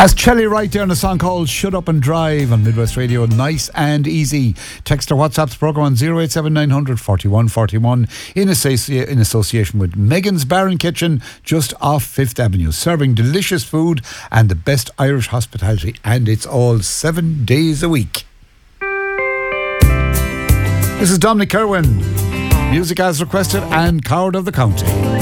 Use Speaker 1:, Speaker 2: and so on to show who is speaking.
Speaker 1: As Chelly right there in a song called Shut Up and Drive on Midwest Radio, nice and easy. Text or WhatsApp's programme on 087900 4141 in association with Megan's Bar and Kitchen just off 5th Avenue, serving delicious food and the best Irish hospitality, and it's all 7 days a week. This is Dominic Kerwin, music as requested and Coward of the County.